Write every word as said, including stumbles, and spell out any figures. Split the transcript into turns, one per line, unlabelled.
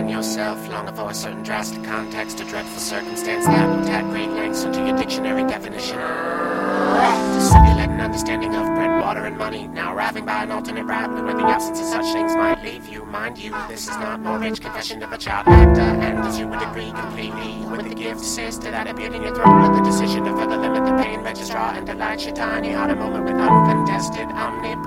find yourself longing for a certain drastic context, a dreadful circumstance that looked at great lengths into your dictionary definition to simulate an understanding of bread, water, and money. Now arriving by an alternate route where the absence of such things might leave you. Mind you, this is not Mortgage Confession of a Child Actor, and as you would agree completely with the gift sister that appeared in your throat, let the decision to further limit the pain registrar and delight your tiny heart a moment with uncontested omnipresence.